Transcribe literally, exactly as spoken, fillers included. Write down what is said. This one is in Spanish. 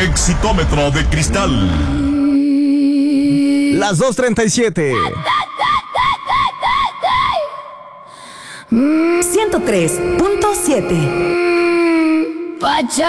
Exitómetro de cristal. Las dos treinta y siete. ciento tres punto siete. Pacha.